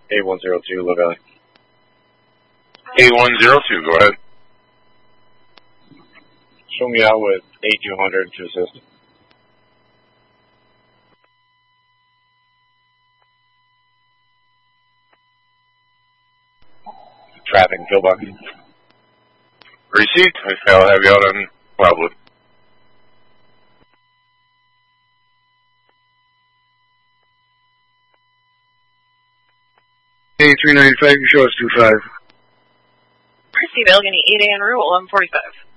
8102, Low Valley. 8102, go ahead. Show me out with 8200 to assist. Traffic and pillbox. Received. I'll have you out on Wildwood. Hey, 395, you show us 25. Steve Allegheny, 8A en route, 1145.